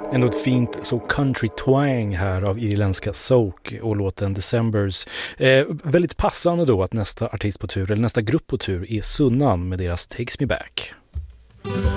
Ändå ett fint så country twang här av irländska Soak och låten Decembers. Väldigt passande då att nästa artist på tur, eller nästa grupp på tur, är Sunnan med deras Takes Me Back.